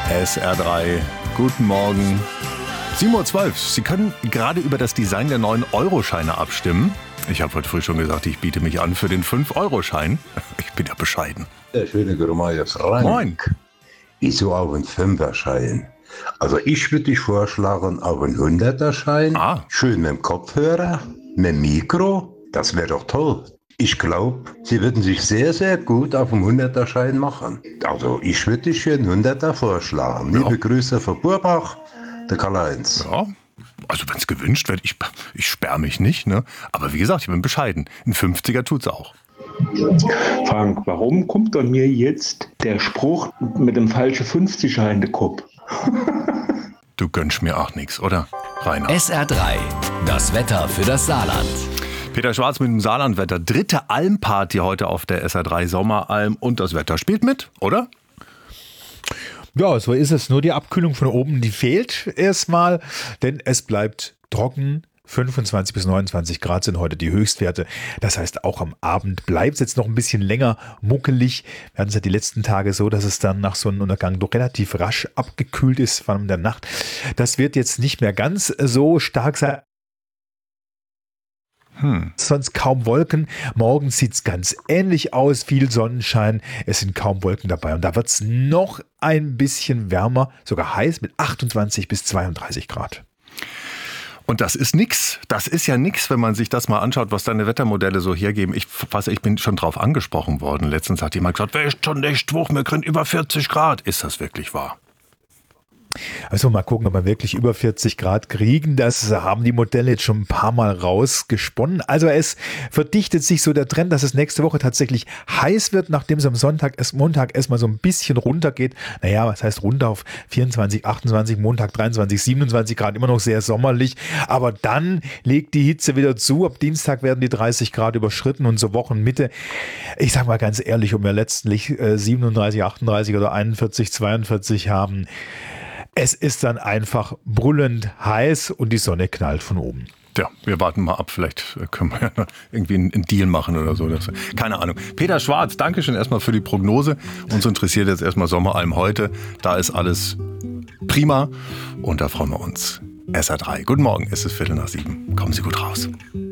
SR3, guten Morgen. 7.12 Uhr. Sie können gerade über das Design der neuen Euroscheine abstimmen. Ich habe heute früh schon gesagt, ich biete mich an für den 5-Euro-Schein. Ich bin ja bescheiden. Der schöne Grumaier Frank. Moin. Wieso auf einen 5er-Schein? Also ich würde dich vorschlagen, auf einen 100er-Schein. Schön mit dem Kopfhörer, mit dem Mikro. Das wäre doch toll. Ich glaube, Sie würden sich sehr, sehr gut auf dem 100er-Schein machen. Also ich würde dich für einen 100er vorschlagen. Ja. Liebe Grüße von Burbach, der Karl-Heinz. Ja, also wenn es gewünscht wird, ich sperre mich nicht, ne? Aber wie gesagt, ich bin bescheiden. Ein 50er tut's auch. Frank, warum kommt an mir jetzt der Spruch mit dem falschen 50er in den Kopf? Du gönnst mir auch nichts, oder, Rainer? SR3, das Wetter für das Saarland. Peter Schwarz mit dem Saarlandwetter. 3. Almparty heute auf der SR3 Sommeralm. Und das Wetter spielt mit, oder? Ja, so ist es. Nur die Abkühlung von oben, die fehlt erstmal, denn es bleibt trocken. 25 bis 29 Grad sind heute die Höchstwerte. Das heißt, auch am Abend bleibt es jetzt noch ein bisschen länger muckelig. Wir hatten es ja die letzten Tage so, dass es dann nach Sonnenuntergang doch relativ rasch abgekühlt ist, vor allem in der Nacht. Das wird jetzt nicht mehr ganz so stark sein. Sonst kaum Wolken. Morgen sieht es ganz ähnlich aus. Viel Sonnenschein. Es sind kaum Wolken dabei. Und da wird es noch ein bisschen wärmer, sogar heiß mit 28 bis 32 Grad. Und das ist nix. Das ist ja nix, wenn man sich das mal anschaut, was deine Wettermodelle so hergeben. Ich bin schon drauf angesprochen worden. Letztens hat jemand gesagt, wer ist schon nächste Woche, wir kriegen über 40 Grad. Ist das wirklich wahr? Also mal gucken, ob wir wirklich über 40 Grad kriegen. Das haben die Modelle jetzt schon ein paar Mal rausgesponnen. Also es verdichtet sich so der Trend, dass es nächste Woche tatsächlich heiß wird, nachdem es am Montag erstmal so ein bisschen runtergeht. Naja, was heißt runter auf 24, 28, Montag 23, 27 Grad, immer noch sehr sommerlich. Aber dann legt die Hitze wieder zu. Ab Dienstag werden die 30 Grad überschritten und so Wochenmitte. Ich sage mal ganz ehrlich, ob wir letztlich 37, 38 oder 41, 42 haben. Es ist dann einfach brüllend heiß und die Sonne knallt von oben. Ja, wir warten mal ab. Vielleicht können wir ja irgendwie einen Deal machen oder so. Keine Ahnung. Peter Schwarz, danke schön erstmal für die Prognose. Uns interessiert jetzt erstmal Sommeralm heute. Da ist alles prima und da freuen wir uns. SR3. Guten Morgen, es ist 6:45. Kommen Sie gut raus.